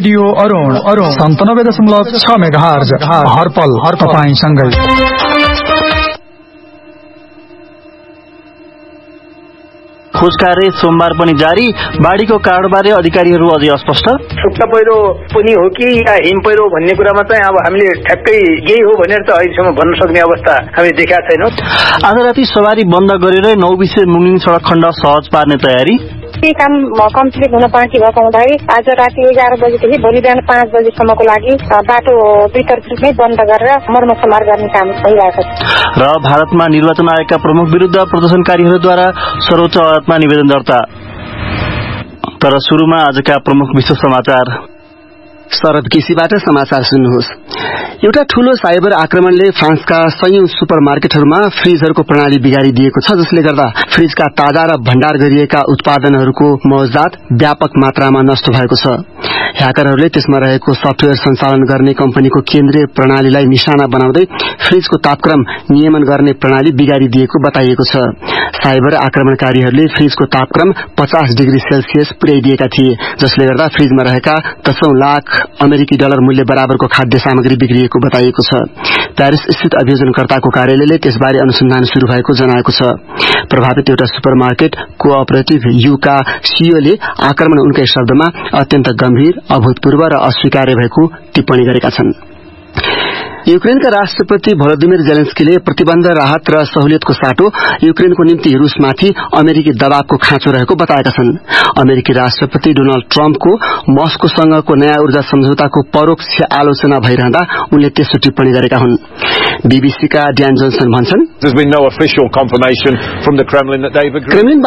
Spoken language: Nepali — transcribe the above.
Radio Arun 97.6 megahertz हरपल तपाईंसँगै। खोज कार्य सोमबार पनि जारी। बाढीको कारणबारे अधिकारीहरू अझै अस्पष्ट। सुक्खा पहिरो पनि हो कि या हिम पहिरो भन्ने कुरामा चाहिँ अब हामीले ठ्याक्कै यही हो भनेर त अहिलेसम्म भन्न सक्ने अवस्था हामी देखेका छैनौं। आज राति सवारी बन्द गरेर 9 बिसे मुङलिङ सडक खण्ड सहज पार्ने तयारी। यही काम कम्प्लिट हुन बाँकी भएको हुँदाखेरि आज राति 11 बजेदेखि भोलि बिहान 5 बजेसम्मको लागि बाटो दुईतर्फ नै बन्द गरेर मर्मसमार गर्ने काम भइरहेको छ। र भारतमा निर्वाचन आयोगका प्रमुख विरुद्ध प्रदर्शनकारीहरूद्वारा सर्वोच्च अदालतमा निवेदन दर्ता। तर सुरुमा आजका प्रमुख विश्व समाचार। शरद केसीबाट समाचार सुन्नुहोस्। एउटा ठूलो साइबर आक्रमणले फ्रान्सका सयौं सुपरमार्केटहरूमा फ्रिजहरूको प्रणाली बिगारिदिएको छ, जसले गर्दा फ्रिजका ताजा र भण्डार गरिएका उत्पादनहरूको मौजदात व्यापक मात्रामा नष्ट भएको छ। ह्याकरहरूले त्यसमा रहेको सफ्टवेयर सञ्चालन गर्ने कम्पनीको केन्द्रीय प्रणालीलाई निशाना बनाउँदै फ्रिजको तापक्रम नियमन गर्ने प्रणाली बिगारिदिएको बताइएको छ। साइबर आक्रमणकारीहरूले फ्रिजको तापक्रम 50 डिग्री सेल्सियस पुर्याइदिएका थिए, जसले गर्दा फ्रिजमा रहेका दशौं लाख अमेरिकी डलर मूल्य बराबरको खाद्य सामग्री बिग्रिएको बताइएको छ। प्यारिस स्थित अभियोजनकर्ताको कार्यालयले त्यसबारे अनुसन्धान शुरू भएको जनाएको छ। प्रभावित एउटा सुपरमार्केट कोअपरेटिभ युका सीईओले आक्रमण उनकै शब्दमा अत्यन्त गम्भीर, अभूतपूर्व र अस्वीकार्य भएको टिप्पणी गरेका छन्। युक्रेनका राष्ट्रपति भलोदिमिर जेलेन्स्कीले प्रतिबन्ध, राहत र सहुलियतको साटो युक्रेनको निम्ति रूसमाथि अमेरिकी दबावको खाँचो रहेको बताएका छन्। अमेरिकी राष्ट्रपति डोनाल्ड ट्रम्पको मस्कोसँगको नयाँ ऊर्जा सम्झौताको परोक्ष आलोचना भइरहँदा उनले त्यसो टिप्पणी गरेका हुन्। बीबीसीका ड्यान जोन्सन भन्छन्, क्रेमलिन